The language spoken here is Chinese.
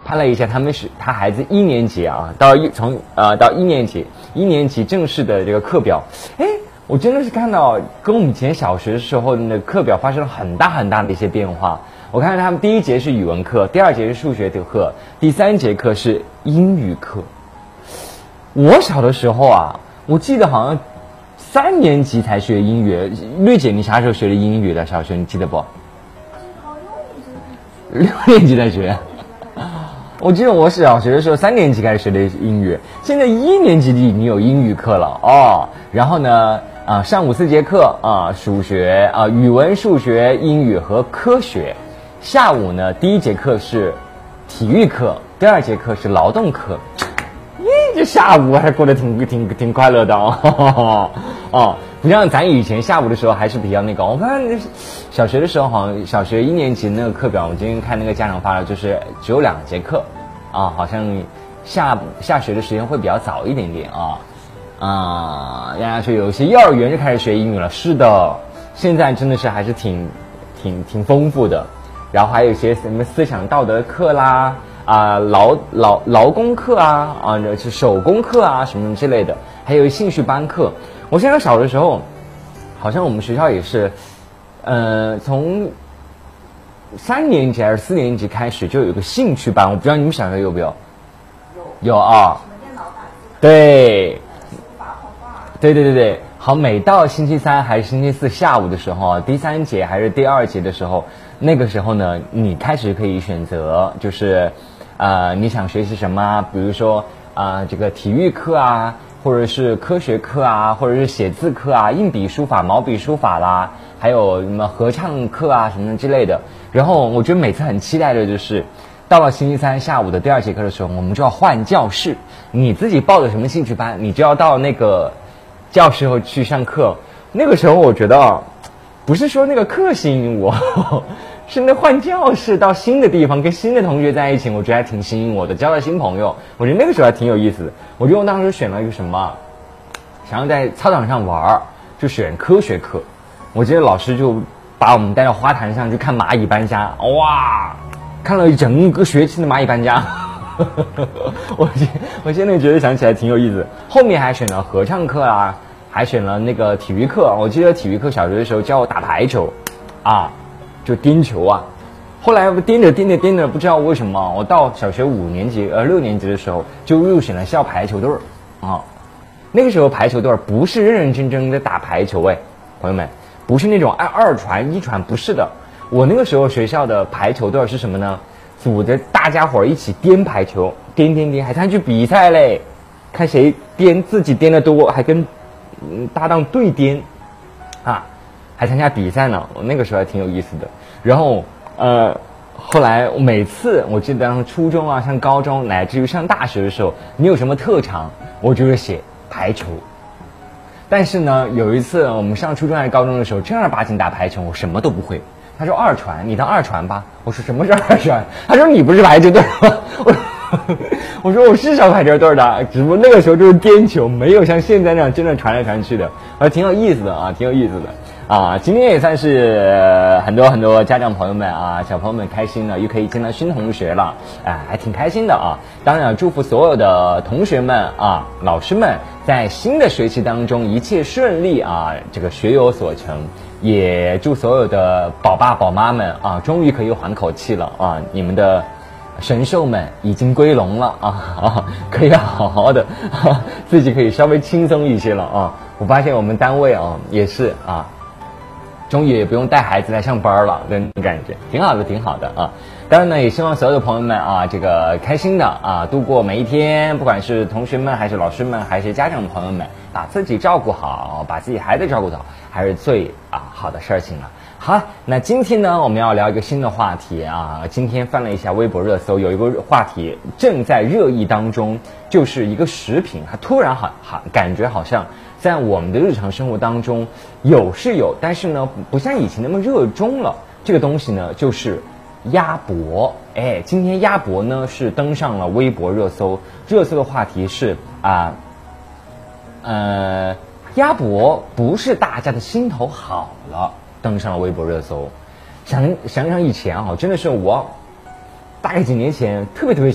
拍了一下，他孩子1年级啊，到一年级正式的这个课表，我真的是看到跟我们以前小学的时候的课表发生了很大很大的一些变化。我看到他们第1节是语文课，第2节是数学的课，第3节课是英语课。我小的时候啊，我记得好像3年级才学英语。绿姐，你啥时候学的英语的？小学你记得不？6年级才学。我记得我小学的时候3年级开始学的英语，现在1年级已经有英语课了哦。然后呢，上午4节课啊，数学啊、语文、数学、英语和科学。下午呢，第1节课是体育课，第2节课是劳动课。这下午还过得挺快乐的哦。不像咱以前下午的时候还是比较那个。我看小学的时候，好像小学1年级那个课表，我今天看那个家长发了，就是只有2节课啊，好像下学的时间会比较早一点点人家说有些幼儿园就开始学英语了。是的，现在真的是还是挺丰富的。然后还有一些什么思想道德课啦，劳工课是手工课啊什么之类的，还有兴趣班课。我现在小的时候，好像我们学校也是，从3年级还是4年级开始就有一个兴趣班，我不知道你们小学有没有？有啊。对。对。好，每到星期3还是星期4下午的时候，第3节还是第2节的时候，那个时候呢，你开始可以选择，就是你想学习什么，比如说这个体育课啊，或者是科学课啊，或者是写字课啊，硬笔书法、毛笔书法啦，还有什么合唱课啊什么之类的。然后我觉得每次很期待的就是到了星期3下午的第2节课的时候，我们就要换教室。你自己报的什么兴趣班，你就要到那个教室去上课。那个时候我觉得不是说那个课吸引我，是那换教室到新的地方跟新的同学在一起，我觉得还挺吸引我的，交到新朋友，我觉得那个时候还挺有意思的。我觉得我当时选了一个什么，想要在操场上玩，就选科学课。我记得老师就把我们带到花坛上去看蚂蚁搬家，哇，看了一整个学期的蚂蚁搬家。我现在觉得想起来挺有意思的。后面还选了合唱课啊，还选了那个体育课。我记得体育课小学的时候教我打排球就颠球啊。后来颠着，不知道为什么我到小学6年级的时候就入选了校排球队那个时候排球队不是认认真真的打排球，朋友们，不是那种2传1传，不是的。我那个时候学校的排球队是什么呢？组着大家伙一起颠排球，颠，还参去比赛嘞，看谁自己颠得多，还跟搭档对颠还参加比赛呢。我那个时候还挺有意思的。然后后来每次我记得上初中上高中乃至于上大学的时候，你有什么特长，我就是写排球。但是呢，有一次我们上初中还是高中的时候，正儿八经打排球，我什么都不会。他说2传，你当2传吧。我说什么是2传？他说你不是排球队吗？我说我是上排球队的，只不过那个时候就是颠球，没有像现在那样真的传来传去的，挺有意思的挺有意思的今天也算是很多家长朋友们小朋友们开心了，又可以见到新同学了，还挺开心的当然祝福所有的同学们老师们在新的学期当中一切顺利这个学有所成。也祝所有的宝爸宝妈们终于可以缓口气了你们的神兽们已经归笼了可以好好的自己可以稍微轻松一些了我发现我们单位也是终于也不用带孩子来上班了，那种感觉挺好的当然呢，也希望所有的朋友们这个开心的度过每一天，不管是同学们还是老师们还是家长朋友们，把自己照顾好，把自己孩子照顾好，还是最好的事情了。好，那今天呢，我们要聊一个新的话题今天翻了一下微博热搜，有一个话题正在热议当中，就是一个食品，它突然感觉好像在我们的日常生活当中有，但是呢，不像以前那么热衷了。这个东西呢，就是鸭脖。今天鸭脖呢是登上了微博热搜，热搜的话题是鸭脖不是大家的心头好了，登上了微博热搜。想想以前真的是我大概几年前特别